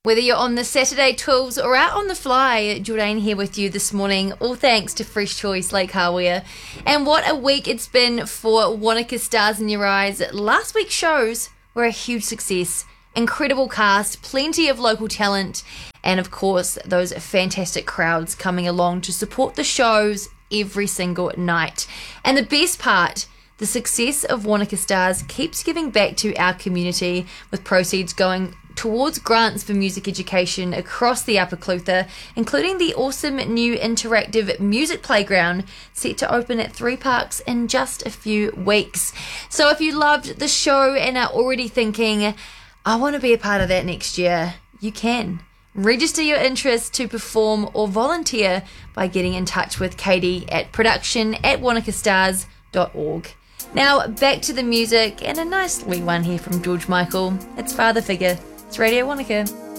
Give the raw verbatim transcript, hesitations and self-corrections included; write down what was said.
Whether you're on the Saturday tools or out on the fly, Jordan here with you this morning, all thanks to Fresh Choice Lake Hawea. And what a week it's been for Wanaka Stars in Your Eyes. Last week's shows were a huge success. Incredible cast, plenty of local talent, and of course those fantastic crowds coming along to support the shows every single night. And the best part, the success of Wanaka Stars keeps giving back to our community, with proceeds going towards grants for music education across the Upper Clutha, including the awesome new interactive music playground set to open at Three Parks in just a few weeks. So if you loved the show and are already thinking, I want to be a part of that next year, you can. Register your interest to perform or volunteer by getting in touch with Katie at production at wanaka stars dot org. Now back to the music, and a nice wee one here from George Michael. It's Father Figure. It's Radio Wanaka.